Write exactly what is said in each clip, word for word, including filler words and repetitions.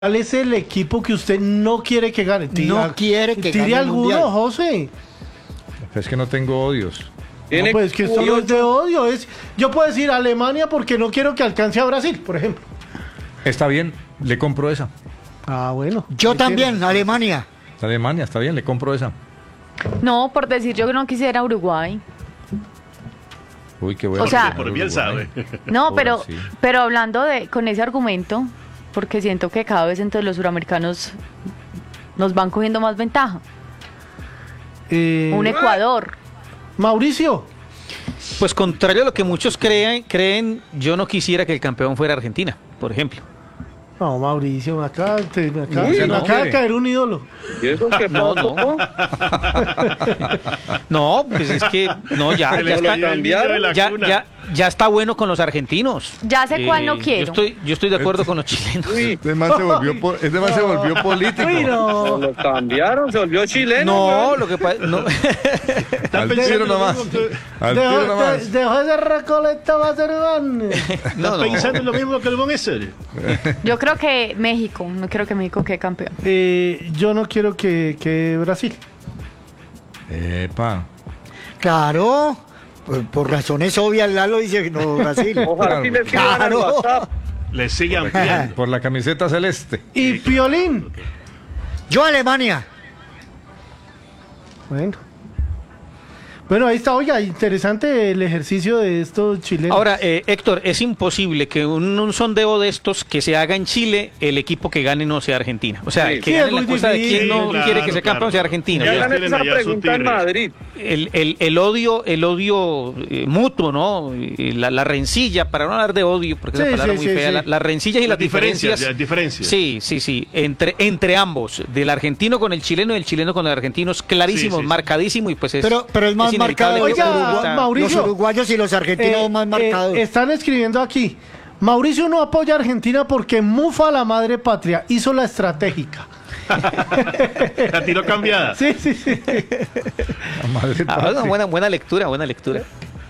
¿Cuál es el equipo que usted no quiere que gane? Tira, no quiere que tire gane el alguno, mundial. José. Es que no tengo odios. No, pues es que esto no es de odio. Es, yo puedo decir Alemania porque no quiero que alcance a Brasil, por ejemplo. Está bien, le compro esa. Ah, bueno. Yo también, tiene. Alemania. Alemania, está bien, le compro esa. No, por decir yo que no quisiera Uruguay. Uy, qué bueno. O sea, por bien sabe. No, pero, sí. pero hablando de con ese argumento, porque siento que cada vez entre los suramericanos nos van cogiendo más ventaja. Eh, Un Ecuador. Mauricio. Pues contrario a lo que muchos creen, creen, yo no quisiera que el campeón fuera Argentina, por ejemplo. No, Mauricio, me acaba, te, me acaba, Uy, me no acaba de quiere. caer un ídolo. ¿Y eso qué No, pasó? no. No, pues es que no, ya, Se ya le está, olvidó el niño de la ya, cuna. ya, ya está bueno con los argentinos. Ya sé cuál no Eh, quiero. Yo estoy, yo estoy de acuerdo con los chilenos. Uy, Este man se volvió, po- este man se volvió político. Uy, no. lo cambiaron, se volvió chileno. No, güey. lo que pasa, no. Al tiro nomás. Al Dejó, tiro nomás. de- dejó ese recoleta va a ser van. ¿Estás No, no. pensando en lo mismo que el buen ese? Yo creo que México, no creo que México quede campeón. Eh, yo no quiero que, que Brasil. Epa. Claro, por, por razones obvias, Lalo dice que no, Brasil. Ojalá sí le escriban al Claro. WhatsApp. Le sigue ampliando. Por la camiseta celeste. Y Piolín. Yo Alemania. Bueno. Bueno, ahí está, oiga, interesante el ejercicio de estos chilenos. Ahora, eh, Héctor, es imposible que un, un sondeo de estos que se haga en Chile, el equipo que gane no sea Argentina. O sea, Sí. el que Sí, gane es la muy cosa de difícil. quién no Claro, quiere que sea claro. campeón sea Argentina. Ya Ya hagan tienen esa allá su pregunta en tigre. Madrid. El, el, el odio, el odio eh, mutuo, ¿no? Y La, la rencilla, para no hablar de odio, porque es Sí, una palabra sí, muy sí, fea, sí. la- las rencillas y las, Las diferencias, diferencias. las diferencias. Sí, sí, sí. Entre, entre ambos, del argentino con el chileno y el chileno con el argentino, es clarísimo, Sí, sí, sí. marcadísimo y pues es. Pero, pero es más inevitable marcado que Oiga, Uruguay está- Mauricio. Los uruguayos y los argentinos Eh, más eh, marcados. están escribiendo aquí. Mauricio no apoya a Argentina porque mufa a la madre patria. Hizo la estratégica. La tiró cambiada. Sí, sí, sí. La madre Ah, patria. bueno, buena, buena lectura, buena lectura.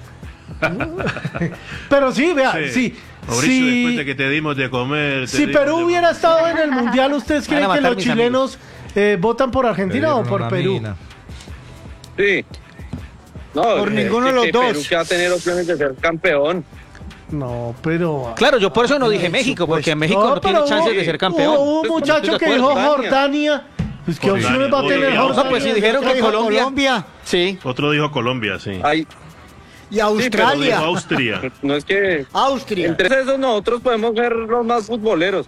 Pero sí, vea, sí. Mauricio, sí, después de que te dimos de comer. te si dimos Perú de- hubiera estado en el Mundial, ¿ustedes Van a creen que matar los mis chilenos eh, votan por Argentina o Perdieron por una Perú? mina. Sí. No, Por es ninguno que- de los que dos. Perú que va a tener opciones de ser campeón. No, pero... Claro, yo por eso no dije México, porque México no, tiene pero chances hubo- de ser campeón. Hubo un Estoy muchacho de que acuerdo. dijo Jordania. Pues qué Jordania, opciones va a tener Jordania. Jordania. No, pues sí, dijeron que Dijo Colombia. Colombia Sí. Otro dijo Colombia, sí. Hay, y Australia. Dijo Austria. no es que Austria. entre esos nosotros podemos ser los más futboleros.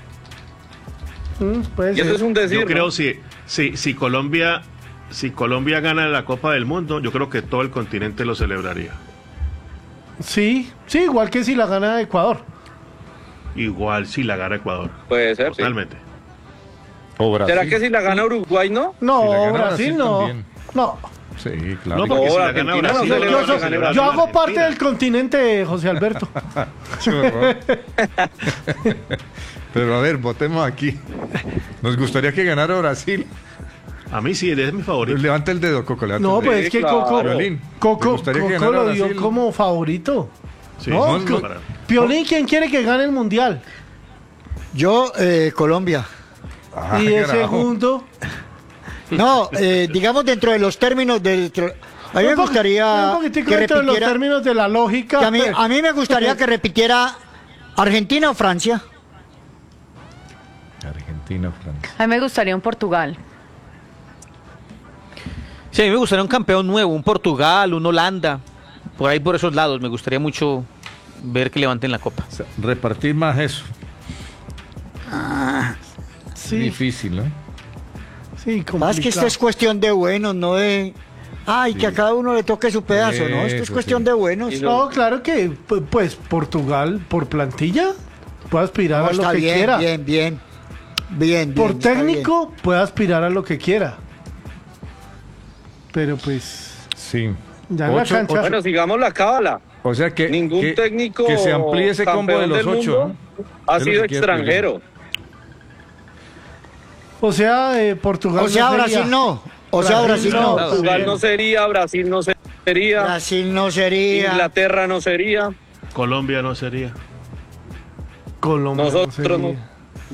Mm, puede Y eso ser. es un decir. Yo creo ¿no? si, si, si Colombia si Colombia gana la Copa del Mundo, yo creo que todo el continente lo celebraría. Sí, sí, igual que si la gana Ecuador. Igual si la gana Ecuador. Puede ser, sí. Totalmente. O Brasil. ¿Será que si la gana Uruguay no? No, Si la gana Brasil Brasil no. también. No. Sí, claro. No, porque No, si la Argentina gana no Brasil, Yo, celebra yo la soy- celebra yo hago Argentina. parte del continente, José Alberto. Qué horror. Pero a ver, votemos aquí. Nos gustaría que ganara Brasil. A mí sí, es mi favorito. Levanta el dedo, Coco. levanta No, el dedo. pues es que claro. Coco, Violín, ¿te Coco, gustaría que Coco ganara lo dio Brasil? como favorito. Sí, No, sí, Co- para- Piolín, ¿quién quiere que gane el mundial? Yo, eh, Colombia. Ah, y el carajo. segundo. No, eh, digamos dentro de los términos de... A mí me Un po- gustaría un poquitico que dentro de los repitiera... términos de la lógica. que a, mí, a mí me gustaría que repitiera Argentina o Francia. Argentina, Francia. A mí me gustaría un Portugal. Sí, a mí me gustaría un campeón nuevo, un Portugal, un Holanda, por ahí por esos lados. Me gustaría mucho ver que levanten la copa. O sea, repartir más eso. Sí, Difícil, ¿no? sí, Más que esto es cuestión de buenos, no de... Ay, que a cada uno le toque su pedazo, ¿no? Esto es Eso, cuestión sí. de buenos. Y No, claro que, pu- pues, Portugal, por plantilla, puede aspirar No, a lo está que bien, quiera. bien, bien, bien, Por bien, está técnico, puede aspirar a lo que quiera. Pero pues, Sí. ya en la Ocho- cancha. Bueno, sigamos la cábala. O sea que, Ningún que, técnico que se amplíe ese combo de campeón los del ocho. mundo ¿no? ha Es lo sido que quiere extranjero. O sea, eh, Portugal. O sea, no sería- Brasil no. O sea, Brasil no. Portugal no sería, Brasil no sería, Brasil no sería. Inglaterra no sería. Colombia no sería. Colombia. no Nosotros sería. no.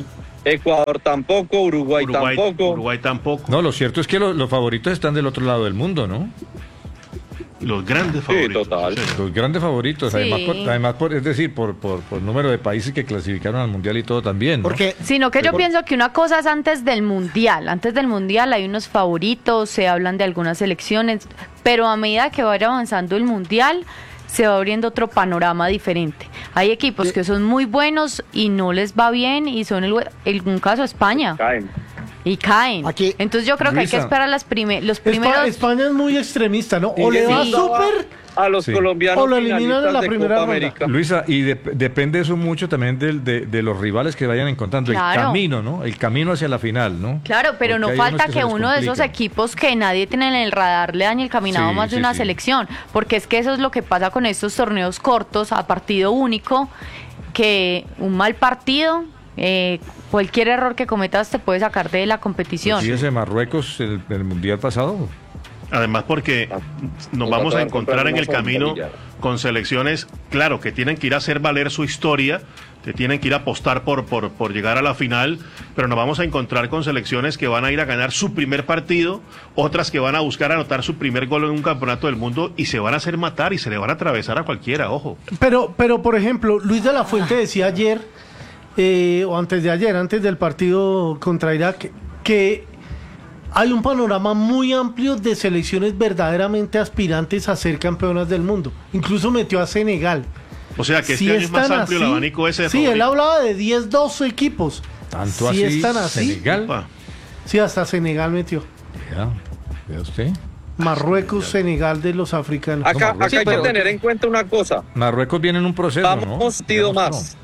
Ecuador tampoco, Uruguay, Uruguay tampoco. Uruguay tampoco. No, lo cierto es que lo- los favoritos están del otro lado del mundo, ¿no? Los grandes Sí, favoritos. total. Sí. Los grandes favoritos, Sí. además, por, además por, es decir, por, por, por número de países que clasificaron al Mundial y todo también, ¿no? Porque Sino que yo Por- pienso que una cosa es antes del mundial. Antes del mundial hay unos favoritos, se hablan de algunas selecciones, pero a medida que vaya avanzando el mundial, se va abriendo otro panorama diferente. Hay equipos que son muy buenos y no les va bien, y son el, el un caso España, Caen. y caen. Aquí- Entonces yo creo que hay que Luisa. esperar las prime- los Espa- primeros. España es muy extremista, ¿no? O Sí, le va sí. súper A los Sí. colombianos O lo eliminan en finalistas la de primera Copa ronda. América. Luisa, y dep- depende eso mucho también del- de, de los rivales que vayan encontrando, Claro. el camino, ¿no? El camino hacia la final, ¿no? Claro, pero Porque no hay unos falta se que les uno de esos complica. equipos que nadie tiene en el radar le dañe el caminado Sí, más de sí, una sí. selección, porque es que eso es lo que pasa con estos torneos cortos a partido único, que un mal partido, eh, cualquier error que cometas te puede sacar de la competición. Pues fíjese, Marruecos, el, el Mundial pasado. Además porque nos vamos a encontrar en el camino con selecciones, claro, que tienen que ir a hacer valer su historia, que tienen que ir a apostar por, por, por llegar a la final, pero nos vamos a encontrar con selecciones que van a ir a ganar su primer partido, otras que van a buscar anotar su primer gol en un campeonato del mundo y se van a hacer matar y se le van a atravesar a cualquiera, ojo. Pero, pero por ejemplo, Luis de la Fuente decía ayer, eh, o antes de ayer, antes del partido contra Irak, que hay un panorama muy amplio de selecciones verdaderamente aspirantes a ser campeonas del mundo. Incluso metió a Senegal. O sea que este Si año es más están amplio el así- abanico ese de Sí, él favoritos. hablaba de diez, doce equipos. Tanto Si así, están así. Senegal. Opa. Sí, hasta Senegal metió. Ya, vea usted. Marruecos, Senegal de los africanos. Acá, Marruecos, acá hay pero- que tener en cuenta una cosa. Marruecos viene en un proceso, ¿no? Vamos partido Digamos, más.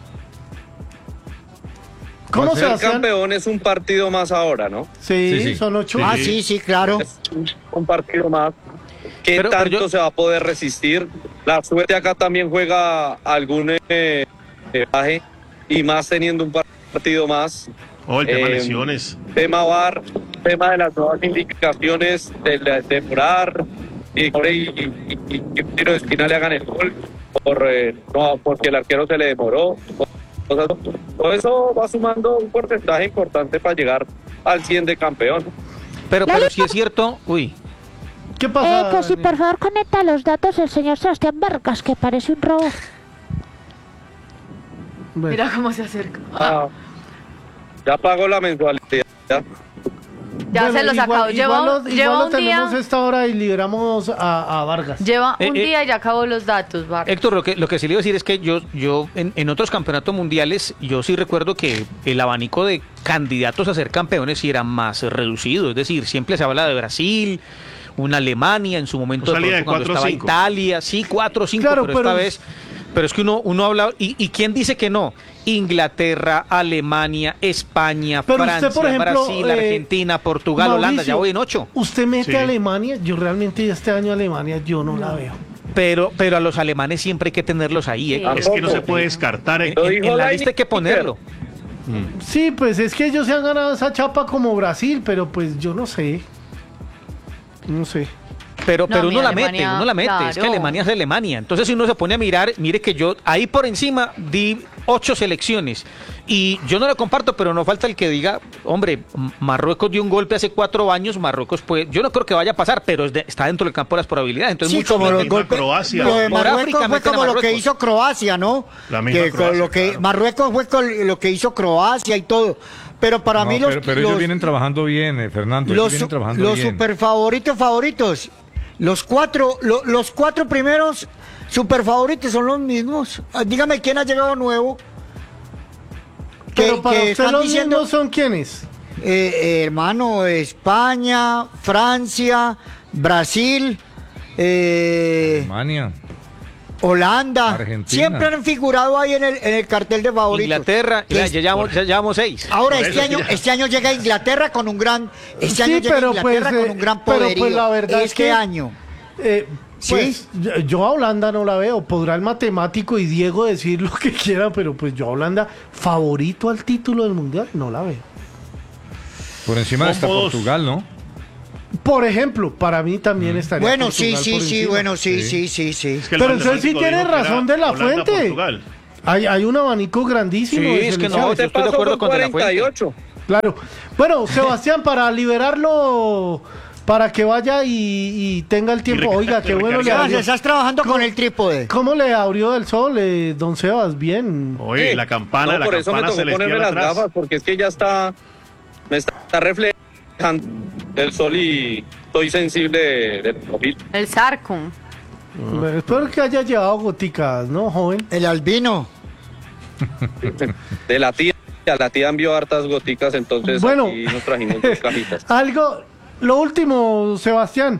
¿Cómo se Ser hacían? campeón es un partido más ahora, ¿no? Sí, Sí, sí. son ocho. Sí. Ah, sí, sí, claro. Es un partido más. ¿Qué Pero- pero tanto yo- se va a poder resistir? La suerte acá también juega algún eh, eh, baje, y más teniendo un partido más. Oh, el tema Eh, lesiones. Tema V A R, tema de las nuevas indicaciones de, de demorar y, y, y, y que un tiro de esquina le hagan el gol por, eh, no, porque el arquero se le demoró. Cosas- todo eso va sumando un porcentaje importante para llegar al cien de campeón. Pero, pero si es cierto, uy, ¿Qué pasa? Eh, que si por favor conecta los datos el señor Sebastián Vargas, que parece un robot. Bueno. Mira cómo se acerca. Ah, ya pagó la mensualidad. Ya Bueno, se los igual- acabó. Lleva, igual un- lo- lleva igual lo un día. tenemos esta hora y liberamos a, a Vargas. Lleva un Eh, eh. día y ya acabó los datos, Vargas. Héctor, lo que, lo que sí le iba a decir es que yo, yo en, en otros campeonatos mundiales, yo sí recuerdo que el abanico de candidatos a ser campeones sí era más reducido. Es decir, siempre se habla de Brasil, una Alemania, en su momento O salía de pronto cuando cuatro o estaba cinco. Italia, sí, cuatro o cinco, Claro, pero, pero esta es- vez. Pero es que uno, uno habla. ¿y, ¿Y quién dice que no? Inglaterra, Alemania, España, Pero usted, Francia, por ejemplo, Brasil, eh, Argentina, Portugal, Holanda, Mauricio, ya voy en ocho. Usted mete Sí. a Alemania, yo realmente este año Alemania yo no, la veo. Pero, pero a los alemanes siempre hay que tenerlos ahí. Sí. Héctor. Es que no se puede descartar. eh. En, Lo en- dijo en la Lainez lista hay que ponerlo. Sí, pues es que ellos se han ganado esa chapa como Brasil, pero pues yo no sé. No sé. Pero, No, pero mi uno la Alemania, mete, uno la mete. Es que claro. Alemania es Alemania. Entonces, si uno se pone a mirar, mire que yo ahí por encima di ocho selecciones. Y yo no lo comparto, pero no falta el que diga, hombre, M- Marruecos dio un golpe hace cuatro años, Marruecos puede. Yo no creo que vaya a pasar, pero es de- está dentro del campo de las probabilidades. Entonces, Sí, mucho como la los misma golpes. Croacia. Lo de Por Marruecos África fue meten a como lo que Marruecos. hizo Croacia, ¿no? La misma Que, Croacia, lo que claro. Marruecos fue con lo que hizo Croacia y todo. Pero para No, mí los, pero, pero ellos los, vienen trabajando bien, eh, Fernando. Ellos los, vienen trabajando los bien. super favoritos favoritos, los cuatro, lo- los cuatro primeros super favoritos son los mismos. Ah, dígame quién ha llegado nuevo. Que- Pero para que usted están los diciendo, mismos son quiénes. eh, eh, hermano, España, Francia, Brasil, eh, Alemania. Holanda, Argentina. siempre han figurado ahí en el, en el cartel de favoritos. Inglaterra, Que ya, es- ya llevamos, ya llevamos seis. Ahora Por este eso año, ya. este año llega Inglaterra con un gran, este año Sí, llega pero Inglaterra pues, con eh, un gran pero, poderío. pues, la verdad es este que- año. Eh, Sí. pues, yo- yo a Holanda no la veo. Podrá el matemático y Diego decir lo que quiera, pero pues yo a Holanda, favorito al título del mundial, no la veo. Por encima Son está todos. Portugal, ¿no? Por ejemplo, para mí también estaría. Bueno, sí, Portugal sí, por sí, encima. bueno, sí, Sí. sí, sí, sí. Es que el Pero entonces sí matemático tiene dijo que era razón de la Holanda, fuente. Portugal. Hay, hay un abanico grandísimo. Sí, de es que no, selecciones. yo Este estoy de paso acuerdo con con De La Fuente. cuarenta y ocho. Claro. Bueno, Sebastián, para liberarlo, para que vaya y, y tenga el tiempo. Y reca- Oiga, qué y bueno le Sebas, abrió. estás trabajando con el trípode. ¿Cómo le abrió el sol, eh, don Sebas? Bien. Oye, Sí. la campana, No, la por eso me campana tocó ponerme celestial las atrás. gafas, porque es que ya está, me está, está reflejando el sol y estoy sensible de, de ojito. El Sarco. Espero que haya llevado goticas, ¿no, joven? El albino. de la tía. La tía envió hartas goticas, entonces Bueno. aquí nos trajimos dos cajitas. Algo, lo último, Sebastián.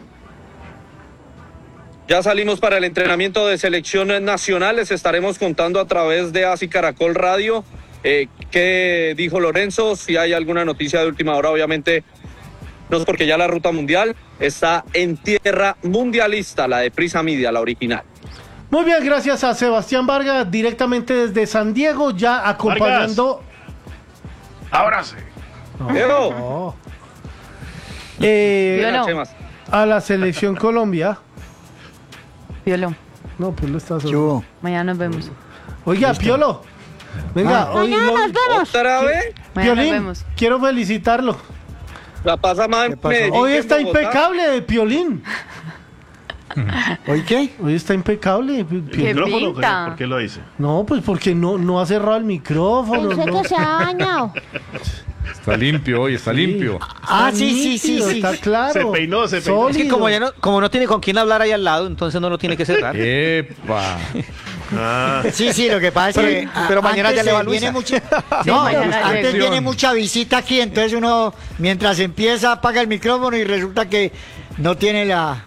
Ya salimos para el entrenamiento de selecciones nacionales. Estaremos contando a través de Así Caracol Radio eh, qué dijo Lorenzo. Si hay alguna noticia de última hora, obviamente, no es porque ya la ruta mundial está en tierra mundialista, la de Prisa Media, la original. Muy bien, gracias a Sebastián Vargas, directamente desde San Diego, ya acompañando. Ahora sí. Diego. No. Eh, Violó. Chemas. a la selección Colombia. Piolo. No, pues lo estás. ¿Qué hubo? Mañana nos vemos. Oiga, Piolo. Venga, Ah. hoy Mañana lo- nos vemos. ¿Otra vez? Mañana nos Piolín, vemos. quiero felicitarlo. La pasa más en ¿Qué pasó? Medellín Hoy que en está Bogotá. impecable, Piolín. ¿Hoy qué? Hoy está impecable. Pi- Pi- ¿Qué ¿Micrófono? pinta? ¿Por qué lo dice? No, pues porque no, no ha cerrado el micrófono. Pensé no. que se ha dañado. Está limpio hoy, está limpio. Ah, Está sí, sí, sí, nítido, sí. Está claro. Se peinó, se peinó. Es que como, ya no, como no tiene con quién hablar ahí al lado, entonces no lo tiene que cerrar. ¡Epa! Ah, Sí, sí, lo que pasa es que Pero- pero a- mañana antes ya le va eh, viene Luisa. mucha, no, mañana antes llego. viene mucha visita aquí, entonces uno mientras empieza apaga el micrófono y resulta que no tiene la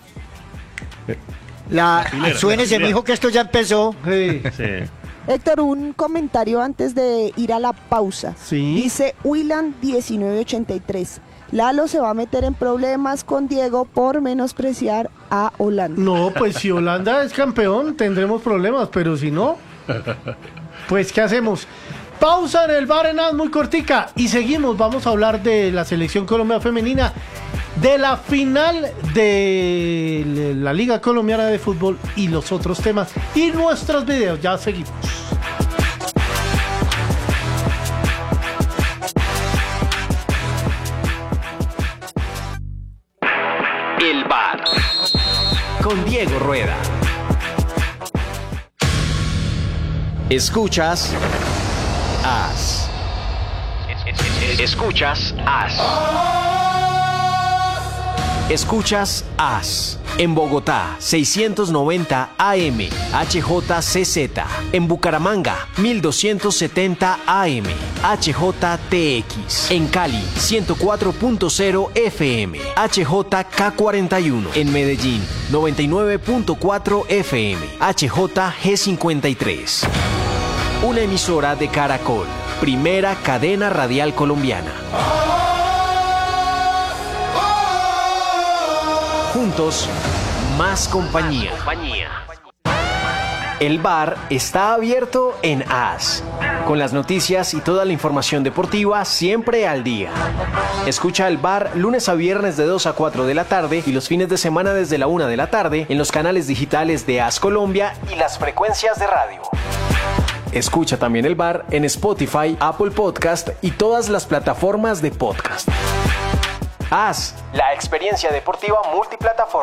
la filera, suénese, la filera. mijo, que esto ya empezó. Sí. sí. Héctor, un comentario antes de ir a la pausa. Sí. Dice Willan diecinueve ochenta y tres. Lalo se va a meter en problemas con Diego por menospreciar a Holanda. No, pues si Holanda es campeón, tendremos problemas, pero si no, pues ¿qué hacemos? Pausa en el bar en muy cortica y seguimos. Vamos a hablar de la selección Colombia femenina, de la final de la Liga Colombiana de Fútbol y los otros temas y nuestros videos. Ya seguimos. El Bar con Diego Rueda. Escuchas As. Escuchas As. Escuchas As. En Bogotá, seiscientos noventa A M, H J C Z. En Bucaramanga, mil doscientos setenta A M, H J T X. En Cali, ciento cuatro punto cero F M, H J K cuarenta y uno. En Medellín, noventa y nueve punto cuatro F M, H J G cincuenta y tres. Una emisora de Caracol, primera cadena radial colombiana. Juntos, más compañía. El bar está abierto en As, con las noticias y toda la información deportiva siempre al día. Escucha el bar lunes a viernes de dos a cuatro de la tarde y los fines de semana desde la una de la tarde en los canales digitales de As Colombia y las frecuencias de radio. Escucha también el bar en Spotify, Apple Podcast y todas las plataformas de podcast. As, la experiencia deportiva multiplataforma.